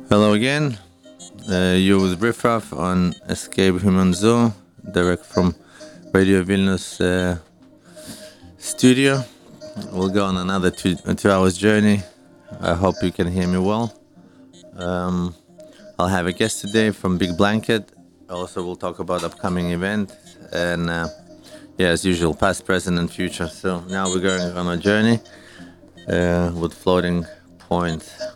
Hello again. You're with Riffraff on Escape Human Zoo, direct from Radio Vilnius studio. We'll go on another two hours journey. I hope you can hear me well. I'll have a guest today from Big Blanket. Also, we'll talk about upcoming event and as usual, past, present, and future. So now we're going on a journey with Floating Point